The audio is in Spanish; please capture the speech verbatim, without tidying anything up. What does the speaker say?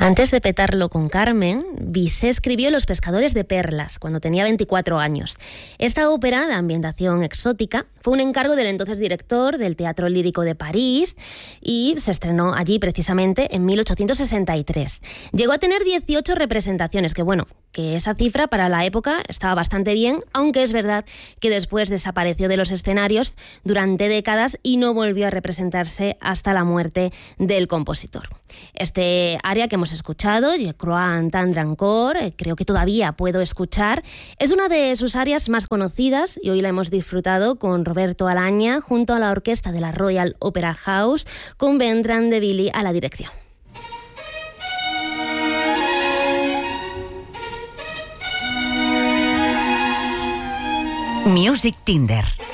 Antes de petarlo con Carmen, Bizet escribió Los pescadores de perlas cuando tenía veinticuatro años. Esta ópera de ambientación exótica fue un encargo del entonces director del Teatro Lírico de París y se estrenó allí precisamente en mil ochocientos sesenta y tres. Llegó a tener dieciocho representaciones, que bueno, que esa cifra para la época estaba bastante bien, aunque es verdad que después desapareció de los escenarios durante décadas y no volvió a representarse hasta la muerte del compositor. Este aria que hemos escuchado, Je crois entendre encore, creo que todavía puedo escuchar, es una de sus arias más conocidas y hoy la hemos disfrutado con Roberto Alaña junto a la orquesta de la Royal Opera House con Bertrand de Billy a la dirección. Music Tinder.